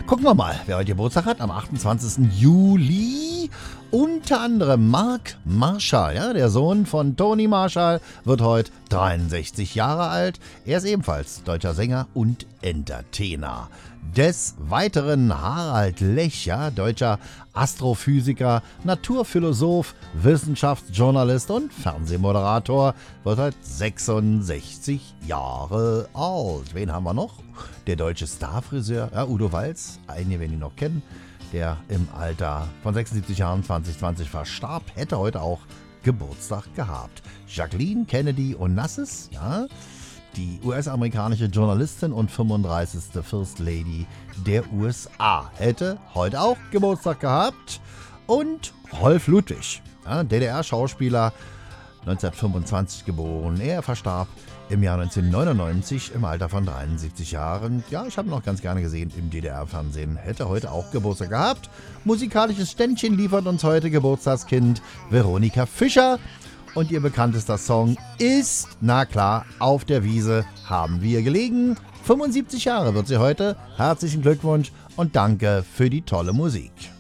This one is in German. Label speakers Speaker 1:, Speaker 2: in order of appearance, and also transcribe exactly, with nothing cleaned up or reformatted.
Speaker 1: Gucken wir mal, wer heute Geburtstag hat. Am achtundzwanzigsten Juli. Unter anderem Mark Marshall, ja, der Sohn von Tony Marshall, wird heute dreiundsechzig Jahre alt. Er ist ebenfalls deutscher Sänger und Entertainer. Des Weiteren Harald Lech, ja, deutscher Astrophysiker, Naturphilosoph, Wissenschaftsjournalist und Fernsehmoderator, wird heute sechsundsechzig Jahre alt. Wen haben wir noch? Der deutsche Starfriseur, ja, Udo Walz, einige werden ihn noch kennen, der im Alter von sechsundsiebzig Jahren zwanzig zwanzig verstarb, hätte heute auch Geburtstag gehabt. Jacqueline Kennedy Onassis, ja, die U S-amerikanische Journalistin und fünfunddreißigste First Lady der U S A, hätte heute auch Geburtstag gehabt. Und Rolf Ludwig, ja, D D R-Schauspieler, neunzehnhundertfünfundzwanzig geboren. Er verstarb im Jahr neunzehnhundertneunundneunzig im Alter von dreiundsiebzig Jahren. Ja, ich habe ihn noch ganz gerne gesehen im D D R-Fernsehen. Hätte heute auch Geburtstag gehabt. Musikalisches Ständchen liefert uns heute Geburtstagskind Veronika Fischer. Und ihr bekanntester Song ist, na klar, Auf der Wiese haben wir gelegen. fünfundsiebzig Jahre wird sie heute. Herzlichen Glückwunsch und danke für die tolle Musik.